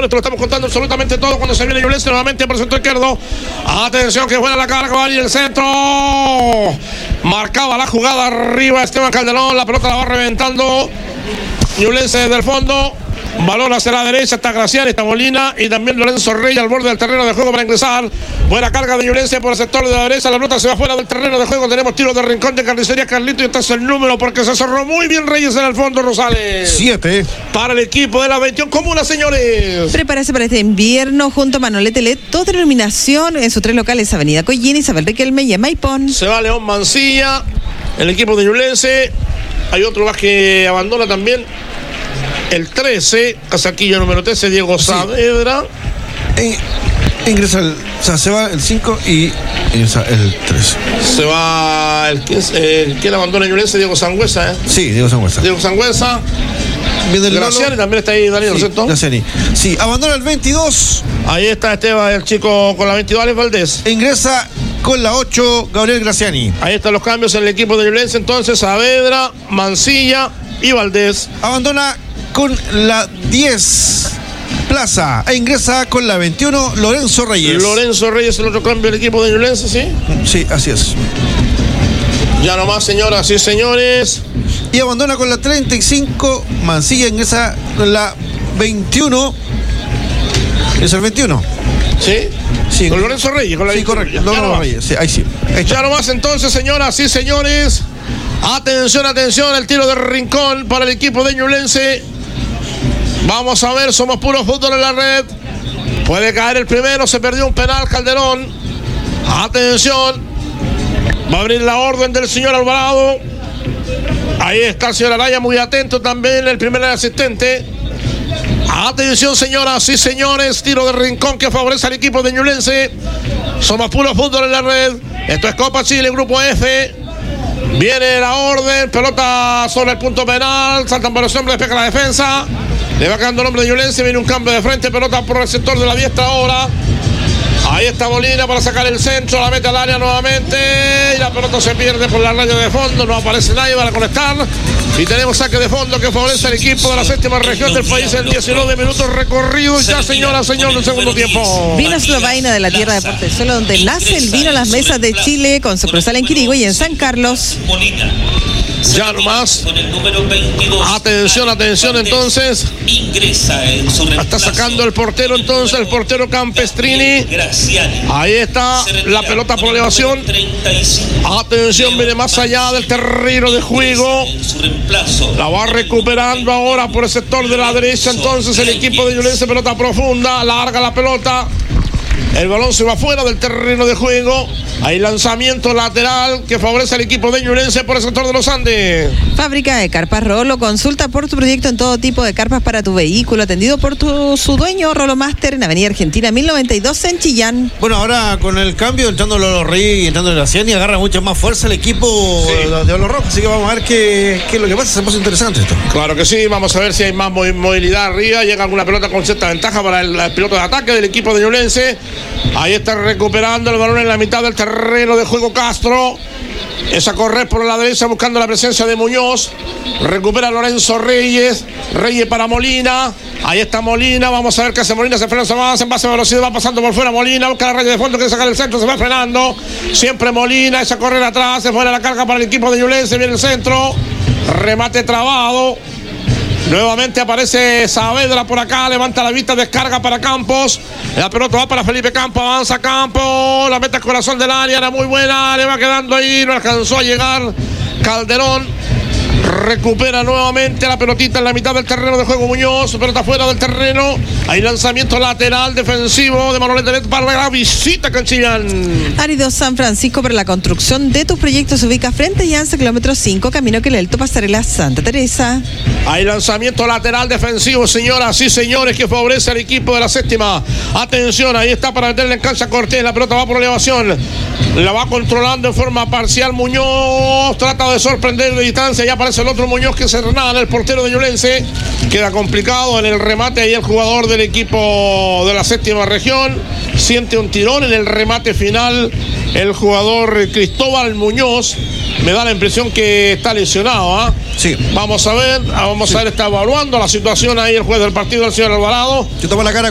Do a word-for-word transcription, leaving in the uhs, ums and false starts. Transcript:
Esto lo estamos contando absolutamente todo cuando se viene Ñublense nuevamente por el centro izquierdo. Atención que buena la carga, va a ir el centro. Marcaba la jugada arriba Esteban Calderón. La pelota la va reventando Ñublense desde el fondo. Balón hacia la derecha, está Graciani, está Molina y también Lorenzo Reyes al borde del terreno de juego para ingresar. Buena carga de Ñublense por el sector de la derecha. La pelota se va fuera del terreno de juego. Tenemos tiro de rincón de Carnicería Carlito y este es el número porque se cerró muy bien Reyes en el fondo, Rosales. Siete. Para el equipo de la veintiún Comuna, señores. Prepárese para este invierno junto a Manolete L E D. Toda iluminación en sus tres locales: Avenida Collín, Isabel Riquelme y Maipón. Se va León Mancilla, el equipo de Ñublense. Hay otro más que abandona también. El trece, casaquilla número trece, Diego Saavedra. Sí. Ingresa el, o sea, se va el cinco y ingresa el trece. Se va el quince, el que abandona Ñublense, Diego Sangüesa, ¿eh? Sí, Diego Sangüesa. Diego Sangüesa. Viene el Graciani también está ahí, Daniel, sí, ¿cierto? Graciani. Sí, abandona el veintidós. Ahí está Esteban, el chico con la veintidós, Alex Valdés. E ingresa con la ocho, Gabriel Graciani. Ahí están los cambios en el equipo de Ñublense, entonces Saavedra, Mancilla y Valdés. Abandona con la diez, Plaza, e ingresa con la veintiuno, Lorenzo Reyes. Lorenzo Reyes, el otro cambio del equipo de Ñublense, ¿sí? Sí, así es. Ya nomás, señoras y señores. Y abandona con la treinta y cinco, Mancilla, ingresa con la veintiuno. Es el veintiuno. ¿Sí? Sí. Con Lorenzo Reyes, con la Sí, correcto. Lorenzo Reyes, sí, ahí sí. Ahí ya nomás entonces, señoras y señores. Atención, atención, el tiro de rincón para el equipo de Ñublense. Vamos a ver, somos puro fútbol en la red. Puede caer el primero, se perdió un penal, Calderón. Atención. Va a abrir la orden del señor Alvarado. Ahí está el señor Araya, muy atento también, el primer asistente. Atención, señoras y señores, tiro de rincón que favorece al equipo de Ñublense. Somos puro fútbol en la red. Esto es Copa Chile, Grupo F. Viene la orden, pelota sobre el punto penal, saltan varios hombres, despeja la defensa. Le va quedando el hombre de Ñublense, viene un cambio de frente, pelota por el sector de la diestra ahora. Ahí está Molina para sacar el centro, la mete al área nuevamente y la pelota se pierde por la raya de fondo, no aparece nadie para conectar. Y tenemos saque de fondo que favorece al equipo de la séptima región del país en diecinueve minutos recorridos ya, señora, señor, del segundo tiempo. Vino Eslovaina de la tierra de Portezuelo, donde nace el vino Las Mesas de Chile, con sucursal en Quirigüe y en San Carlos. Ya nomás. Atención, atención entonces. Está sacando el portero entonces, el portero Campestrini. Ahí está la pelota por elevación. Atención, viene más allá del terreno de juego. La va recuperando ahora por el sector de la derecha entonces el equipo de Ñublense, pelota profunda, larga la pelota. El balón se va fuera del terreno de juego. Hay lanzamiento lateral que favorece al equipo de Ñublense por el sector de los Andes. Fábrica de Carpas Rolo. Consulta por tu proyecto en todo tipo de carpas para tu vehículo. Atendido por tu, su dueño, Rolo Master, en Avenida Argentina mil noventa y dos en Chillán. Bueno, ahora con el cambio, entrando los Reyes y entrando Graciani, agarra mucha más fuerza el equipo sí. de, de los Rojos. Así que vamos a ver qué, qué es lo que pasa. Se puso interesante esto. Claro que sí. Vamos a ver si hay más movilidad arriba. Llega alguna pelota con cierta ventaja para el, el piloto de ataque del equipo de Ñublense. Ahí está recuperando el balón en la mitad del terreno de juego Castro. Esa corre por la derecha buscando la presencia de Muñoz. Recupera Lorenzo Reyes. Reyes para Molina. Ahí está Molina. Vamos a ver qué hace Molina. Se frena, se va, en base a velocidad. Va pasando por fuera Molina. Busca la raya de fondo. Quiere sacar el centro. Se va frenando. Siempre Molina. Esa corre atrás. Se fuera la carga para el equipo de Ñublense. Viene el centro. Remate trabado. Nuevamente aparece Saavedra por acá, levanta la vista, descarga para Campos. La pelota va para Felipe Campos, avanza Campos, la mete al corazón del área, era muy buena, le va quedando ahí, no alcanzó a llegar Calderón. Recupera nuevamente la pelotita en la mitad del terreno de juego Muñoz, pelota fuera del terreno. Hay lanzamiento lateral defensivo de Manolete L E D para la visita Canchillán. Árido San Francisco, para la construcción de tus proyectos se ubica frente a Llanza, kilómetro cinco, camino que el Alto Pasarela Santa Teresa. Hay lanzamiento lateral defensivo, señoras y señores, que favorece al equipo de la séptima. Atención, ahí está para meterle en cancha Cortés, la pelota va por elevación. La va controlando en forma parcial Muñoz, trata de sorprender de distancia, ya aparece el otro Muñoz que se renada, el portero de Ñublense. Queda complicado en el remate ahí el jugador del equipo de la séptima región. Siente un tirón en el remate final el jugador Cristóbal Muñoz. Me da la impresión que está lesionado, ¿ah? ¿eh? Sí. Vamos a ver, vamos sí. a ver, está evaluando la situación ahí el juez del partido, el señor Alvarado. Se toma la cara